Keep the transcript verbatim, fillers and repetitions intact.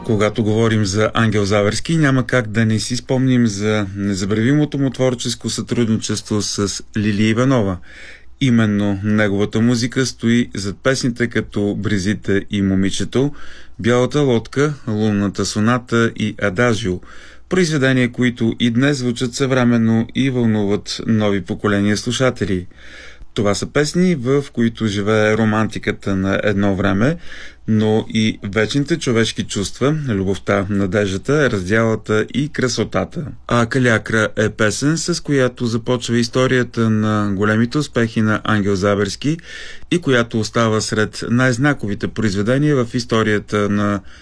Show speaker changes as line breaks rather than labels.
Когато говорим за Ангел Заверски, няма как да не си спомним за незабравимото му творческо сътрудничество с Лилия Иванова. Именно неговата музика стои зад песните като Брезита и Момичето, Бялата лодка, Лунната соната и Адажио. Произведения, които и днес звучат съвременно и вълнуват нови поколения слушатели. Това са песни, в които живее романтиката на едно време, но и вечните човешки чувства, любовта, надеждата, раздялата и красотата. А Калиакра е песен, с която започва историята на големите успехи на Ангел Заверски и която остава сред най-знаковите произведения в историята на